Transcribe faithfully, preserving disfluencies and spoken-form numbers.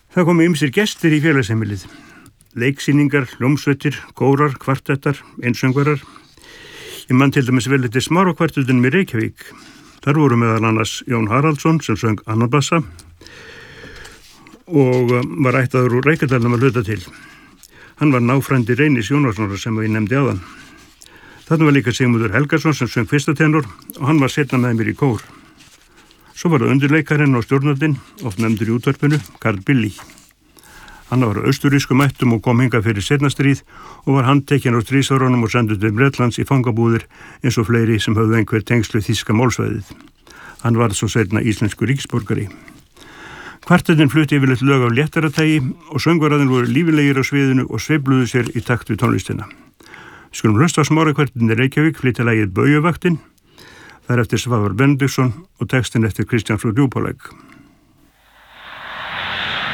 Það komu ýmsir gestir í félagsheimilið. Leiksýningar, hljómsveitir, kórar, kvartettar, einsöngvarar. Ég man til dæmis vel eftir Smárokvartettinum í Reykjavík. Þar voru meðal annars Jón Haraldsson sem söng annabassa og var ættaður úr Reykjadalnum að hluta til. Hann var náfrændi Reynis Jónassonar sem ég nefndi áðan. Þarna var líka Sigmundur Helgason sem söng fyrsta tenor og hann var seinna með mér í kór. Svo var það undirleikarinn og stjórnandinn, oft nefndur í útvarpinu, Karl Billy. Hann var á austurískum ættum og kom hingað fyrir seinna stríð og var handtekinn á stríðsárunum og sendur til Bretlands í fangabúðir eins og fleiri sem höfðu einhver tengslu þýska málsvæðið. Hann var svo seinna íslensku ríkisborgari. Kvartettin flutti yfirleitt lög af léttara tagi og söngvararnir voru lífilegir á sviðinu og sveifluðu sér í takt við tónlistina. Við skulum hlusta á Smárokvartettin í Reykjavík flytja lagið Baujuvaktin. Það er eftir Svavar Benediktsson og textin eftir Kristján frá Djúpalæk.